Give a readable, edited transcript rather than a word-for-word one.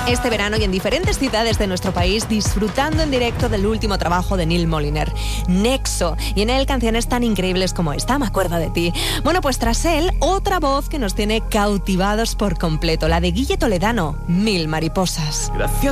este verano y en diferentes ciudades de nuestro país, disfrutando en directo del último trabajo de Neil Moliner, Nexo, y en él canciones tan increíbles como esta, Me acuerdo de ti. Bueno, pues tras él, otra voz que nos tiene cautivados por completo, la de Guille Toledano, Mil mariposas. Gracias